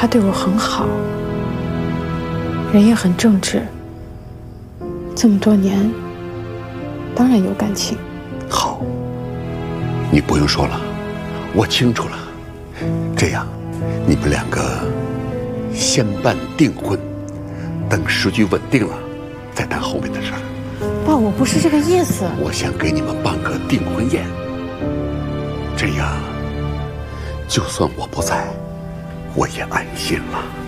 他对我很好，人也很正直。这么多年，当然有感情。 好，你不用说了，我清楚了。这样，你们两个先办订婚，等时局稳定了，再谈后面的事儿。 爸，我不是这个意思。 我想给你们办个订婚宴，这样，就算我不在，我也安心了。